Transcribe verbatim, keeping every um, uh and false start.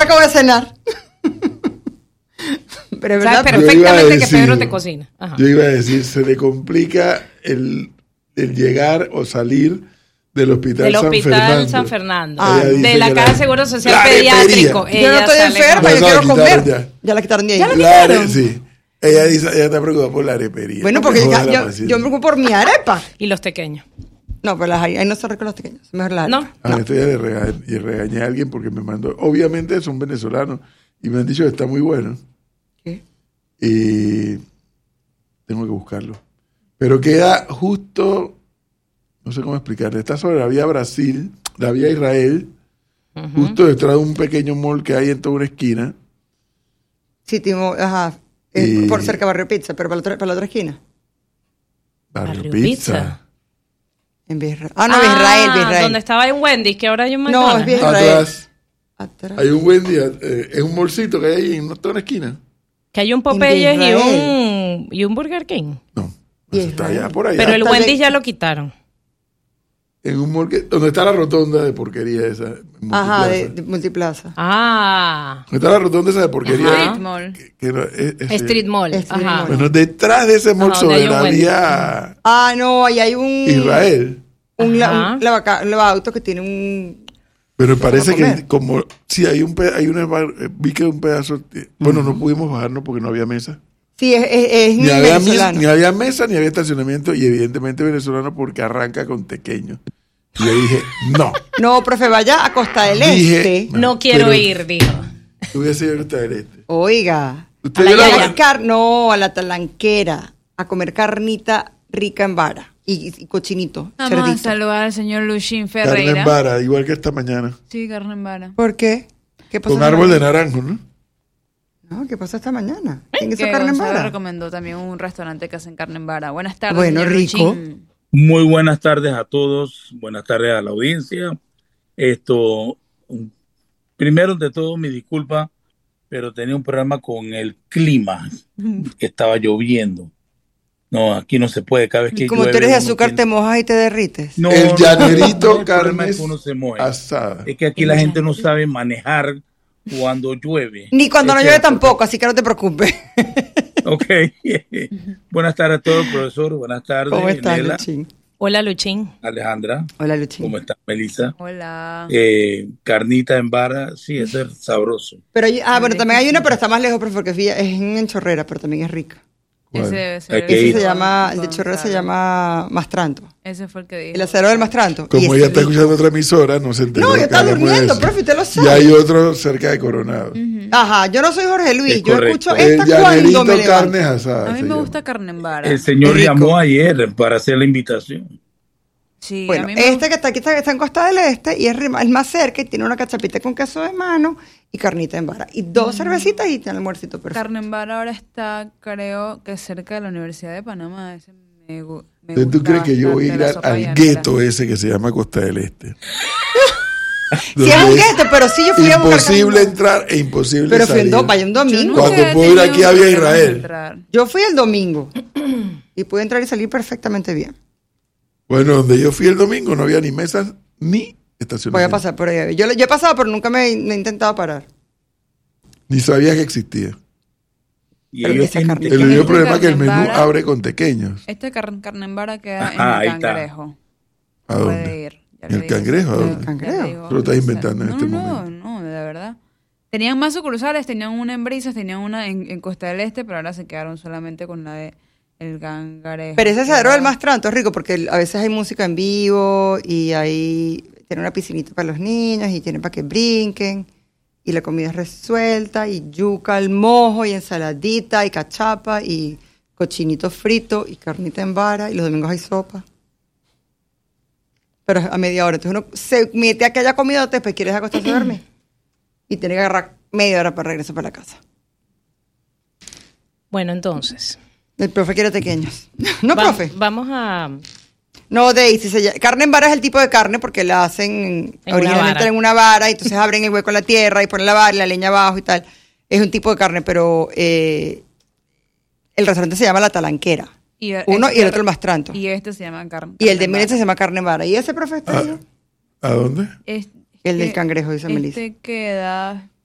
acabo de cenar. Pero es verdad, Sabes perfectamente decir, que Pedro te cocina. Ajá. Yo iba a decir, se le complica el, el llegar o salir del hospital, del San, hospital Fernando. San Fernando. Ah, de la Caja de Seguro Social la Pediátrico. Yo no estoy enferma, yo quiero comer. Ya. ya la quitaron de ahí. ¿Ya la quitaron? La, sí. Ella dice, ella está preocupada por la arepería. Bueno, porque yo, yo, yo me preocupo por mi arepa. Y los tequeños. No, pero las, ahí no se arreglan los tequeños. Mejor las no. A no. Esto ya le regañé, y regañé a alguien porque me mandó. Obviamente son venezolanos y me han dicho que está muy bueno. ¿Qué? Y tengo que buscarlo. Pero queda justo, no sé cómo explicarle. Está sobre la vía Brasil, la vía Israel, uh-huh. justo detrás de un pequeño mall que hay en toda una esquina. Sí, Timo, ajá. Y... por cerca de Barrio Pizza, pero para la otra, para la otra esquina. Barrio, Barrio Pizza. Pizza. En Vía Israel. Ah, no, Vía Israel, Vía Israel. Donde estaba en Wendy's, que ahora hay un McDonald's. No, es Vía Israel. Atrás. Atrás. Hay un Wendy's, eh, es un bolsito que hay ahí en toda una esquina. Que hay un Popeyes y un, y un Burger King. No, no está allá por allá. Pero el Está Wendy's bien. ya lo quitaron. En un mall que, donde está la rotonda de porquería esa. Ajá, de, de Multiplaza. Ah. Donde está la rotonda esa de porquería. Street Mall. Que, que no, es, es, Street Mall. Street Ajá. Mall. Bueno, detrás de ese mall Ajá, sobre la vía... Ah, no, ahí hay un... Israel. Un, la, un, lavaca, un lavauto que tiene un... Pero parece que como... Sí, hay un hay una... Vi que un pedazo... Bueno, uh-huh. no pudimos bajarnos porque no había mesa. Sí, es, es, es ni, había mesa, ni había mesa, ni había estacionamiento, y evidentemente venezolano porque arranca con tequeño. Y yo dije, no. No, profe, vaya a Costa del dije, Este. No, no quiero ir, dijo. Hubiese ido a Costa del Este. Oiga. ¿Usted a la la la car- no, a la talanquera, a comer carnita rica en vara y, y cochinito. Vamos cerdito. a saludar al señor Luchín Ferreira. Carne en vara, igual que esta mañana. Sí, carne en vara. ¿Por qué? ¿Qué pasó? Con árbol de naranjo, ¿no? No, ¿qué pasó esta mañana? ¿Quién hizo que carne en Gonzalo vara? recomendó también un restaurante que hacen carne en vara. Buenas tardes. Bueno, señor rico. Luchín. Muy buenas tardes a todos, buenas tardes a la audiencia. Esto, primero de todo, mi disculpa, pero tenía un problema con el clima, que estaba lloviendo. No, aquí no se puede, cada vez que Como llueve, tú eres de azúcar, tiene... te mojas y te derrites. No, el llanerito, no, carne es que uno se moje. asada. Es que aquí la gente no sabe manejar cuando llueve. Ni cuando no es llueve tampoco, así que no te preocupes. Ok. Buenas tardes a todos, profesor. Buenas tardes. ¿Cómo estás, Nela. Luchín? Hola, Luchín. Alejandra. Hola, Luchín. ¿Cómo estás, Melissa? Hola. Eh, carnita en vara, sí, eso es sabroso. Pero hay, ah, bueno, también hay una, pero está más lejos, profe, porque es en Chorrera, pero también es rica. Ese debe ser Aquí. el Ese se de llama, el de Gonzalo. Chorrera se llama Mastranto. Ese fue el que dijo. El acero del Mastranto. Como Y ella es está rico. escuchando otra emisora, no se enteró. No, yo que estaba hablamos de durmiendo, eso. profe, usted lo Y sabe. hay otro cerca de Coronado. Uh-huh. Ajá, yo no soy Jorge Luis, Es yo correcto. escucho El esta cuando llanerito me levanto. carnes asadas. A mí se me llama. gusta carne en vara. El señor Rico. llamó ayer para hacer la invitación. Sí, a Bueno, mí me este gusta. que está aquí está, está en Costa del Este y es rima- el más cerca y tiene una cachapita con queso de mano y carnita en vara. Y dos cervecitas y tiene el almuercito perfecto. Carne en vara ahora está, creo que cerca de la Universidad de Panamá. Ese me, gu- me Entonces, ¿tú gusta crees que yo voy a bastante ir la al, sopa al llanera. gueto ese que se llama Costa del Este? Sí, es un gueto, pero sí yo fui a buscar Imposible carne en entrar e imposible Pero fui salir. un, do- vaya un Yo domingo. nunca Cuando he puedo ir tenido aquí a Vía problemas de Israel. entrar. Yo fui el domingo y pude entrar y salir perfectamente bien. Bueno, donde yo fui el domingo no había ni mesas ni Voy estacionamiento. a pasar por ahí. Yo, yo he pasado, pero nunca me, me he intentado parar. Ni sabía que existía. Y Pero ellos esa tienen carne- El único Este problema es que el carne menú en vara- abre con tequeños. Este carne, carne en vara queda Ajá, ahí en el está. cangrejo. ¿A Puede dónde? ir. Ya ¿En le el digo. cangrejo? ¿A Ya- dónde? ya le ¿Cangrejo? digo. Tú lo estás No, inventando en no, este no, momento. No, de verdad. Tenían más sucursales, tenían una en Brisas, tenían una en, en Costa del Este, pero ahora se quedaron solamente con la de El Cangrejo. Pero ese asadero del Mastranto es rico porque a veces hay música en vivo y hay tiene una piscinita para los niños y tiene para que brinquen y la comida es resuelta y yuca al mojo y ensaladita y cachapa y cochinito frito y carnita en vara y los domingos hay sopa. Pero a media hora. Entonces uno se mete a que haya comido, después quieres acostarse a dormir y tiene que agarrar media hora para regresar para la casa. Bueno, entonces. El profe quiere pequeños. No, va- profe. Vamos a... No, Daisy, se llama- carne en vara es el tipo de carne porque la hacen En originalmente una vara. en una vara y entonces abren el hueco en la tierra y ponen la vara y la leña abajo y tal. Es un tipo de carne, pero eh, el restaurante se llama La Talanquera. Y el- Uno y el este- otro el Mastranto. Y, Y este se llama carne. el de carne en Melissa se vara. llama carne en vara. ¿Y ese profe está ahí? ¿A dónde? Es- El del que- cangrejo, dice Melissa. Este queda